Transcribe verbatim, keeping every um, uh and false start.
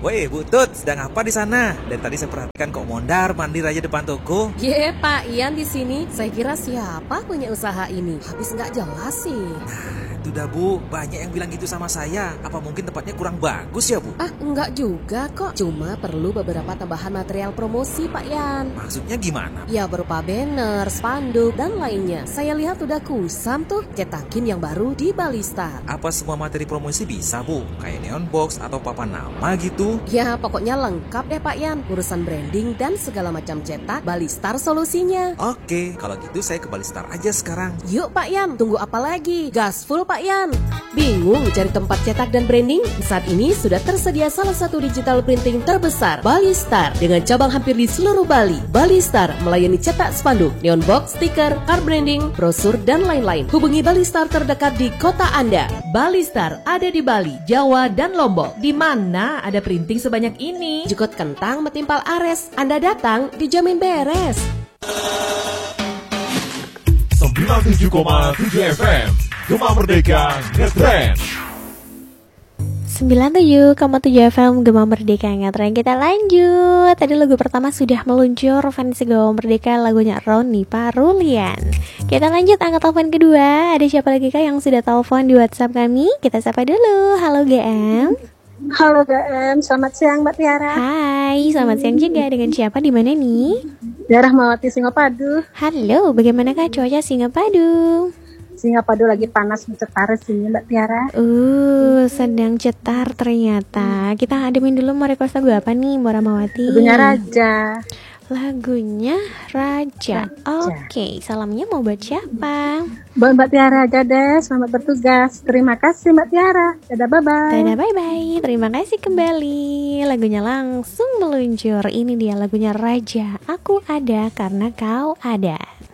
Woi, Bu Tut, sedang apa di sana? Dari tadi saya perhatikan kok mondar mandir aja depan toko. Ye, Pak Ian di sini. Saya kira siapa punya usaha ini? Habis nggak jelas sih. Nah, itu dah Bu, banyak yang bilang gitu sama saya. Apa mungkin tempatnya kurang bagus ya Bu? Ah, enggak juga kok. Cuma perlu beberapa tambahan material promosi, Pak Ian. Maksudnya gimana? Ya berupa banner, spanduk, dan lainnya. Saya lihat udah kusam tuh cetakin yang baru di Balistar. Apa semua materi promosi bisa Bu? Kayak neon box atau papan nama gitu? Ya pokoknya lengkap deh Pak Ian. Urusan branding dan segala macam cetak, Balistar solusinya. Oke, kalau gitu saya ke Balistar aja sekarang. Yuk Pak Ian, tunggu apa lagi? Gas full Pak Ian. Bingung cari tempat cetak dan branding? Saat ini sudah tersedia salah satu digital printing terbesar, Balistar, dengan cabang hampir di seluruh Bali. Balistar melayani cetak spanduk, neon box, stiker, card branding, brosur, dan lain-lain. Hubungi Balistar terdekat di kota Anda. Balistar ada di Bali, Jawa, dan Lombok. Di mana ada printing sebanyak ini? Jukut kentang metimpal ares. Anda datang dijamin beres. sembilan puluh tujuh koma tujuh F M Gema Merdeka Ngetrend. sembilan puluh tujuh koma tujuh F M Gema Merdeka Ngetrend. Kita lanjut. Tadi lagu pertama sudah meluncur, Fancy Gema Merdeka, lagunya Roni Parulian. Kita lanjut angkat telepon kedua. Ada siapa lagi kah yang sudah telepon di WhatsApp kami? Kita sapa dulu. Halo G M. Halo G M, selamat siang Mbak Tiara. Hai, selamat siang juga. Dengan siapa, di mana nih? Daerah Mawati Singapadu. Halo, bagaimanakah cuaca Singapadu? Singapadu lagi panas mencetar sini Mbak Tiara. Uh, sedang cetar ternyata. Kita ademin dulu, mau request lagu apa nih Mbak Ramawati? Lagunya Raja. Lagunya Raja. Raja. Oke, salamnya mau buat siapa? Buat Mbak Tiara aja deh, selamat bertugas. Terima kasih Mbak Tiara. Dadah, bye-bye. Dadah, bye-bye. Terima kasih kembali. Lagunya langsung meluncur. Ini dia lagunya Raja. Aku ada karena kau ada.